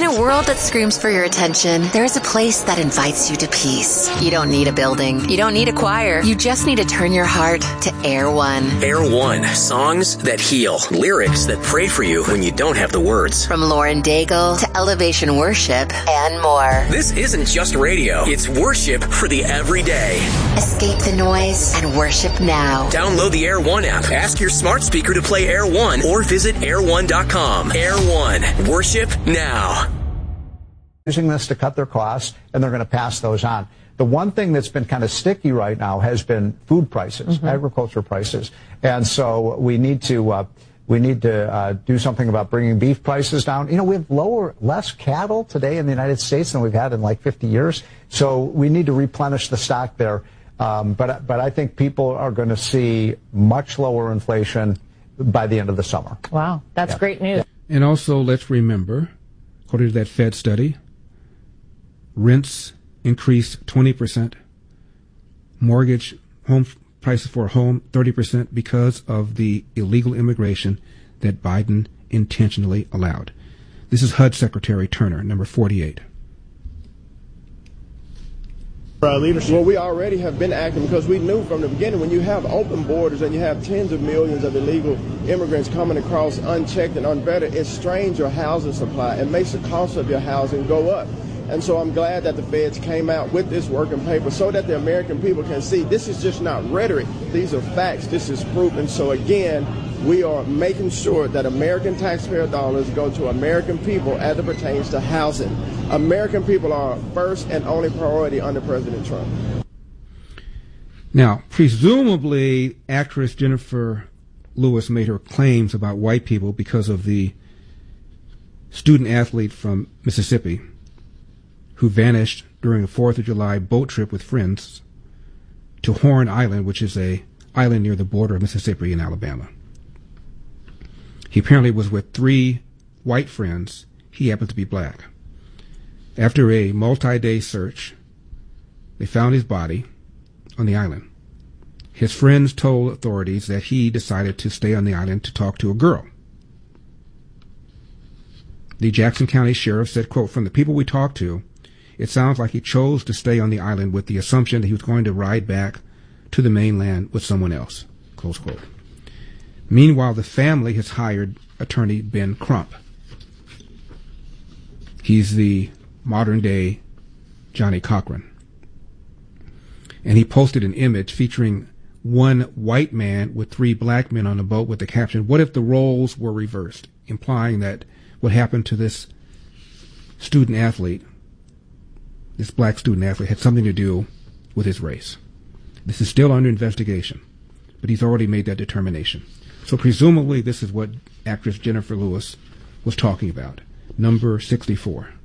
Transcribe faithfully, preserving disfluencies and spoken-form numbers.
a world that screams for your attention, there is a place that invites you to peace. You don't need a building. You don't need a choir. You just need to turn your heart to Air One. Air One. Songs that heal. Lyrics that pray for you when you don't have the words. From Lauren Daigle to Elevation Worship and more. This isn't just radio. It's worship for the everyday. Escape the noise and worship now. Download the Air One app. Ask your smart speaker to play Air One or visit air one dot com. Air One. Worship now. Using this to cut their costs, and they're going to pass those on. The one thing that's been kind of sticky right now has been food prices, mm-hmm. agriculture prices, and so we need to uh, we need to uh, do something about bringing beef prices down. You know, we have lower, less cattle today in the United States than we've had in like fifty years, so we need to replenish the stock there. Um, but but I think people are going to see much lower inflation by the end of the summer. Wow, that's yeah. great news. And also, let's remember, according to that Fed study, rents increased twenty percent, mortgage home prices for a home thirty percent because of the illegal immigration that Biden intentionally allowed. This is H U D Secretary Turner, number forty-eight. Uh, leadership. Well, we already have been acting because we knew from the beginning when you have open borders and you have tens of millions of illegal immigrants coming across unchecked and unvetted, it strains your housing supply. It makes the cost of your housing go up. And so I'm glad that the feds came out with this working paper so that the American people can see this is just not rhetoric. These are facts. This is proof. And so, again, we are making sure that American taxpayer dollars go to American people as it pertains to housing. American people are our first and only priority under President Trump. Now, presumably, actress Jennifer Lewis made her claims about white people because of the student athlete from Mississippi who vanished during a fourth of July boat trip with friends to Horn Island, which is a island near the border of Mississippi and Alabama. He apparently was with three white friends. He happened to be black. After a multi-day search, they found his body on the island. His friends told authorities that he decided to stay on the island to talk to a girl. The Jackson County Sheriff said, quote, "From the people we talked to, it sounds like he chose to stay on the island with the assumption that he was going to ride back to the mainland with someone else," close quote. Meanwhile, the family has hired attorney Ben Crump. He's the modern-day Johnny Cochran. And he posted an image featuring one white man with three black men on a boat with the caption, "What if the roles were reversed?" implying that what happened to this student athlete, this black student athlete, had something to do with his race. This is still under investigation, but he's already made that determination. So presumably this is what actress Jennifer Lewis was talking about. Number sixty-four.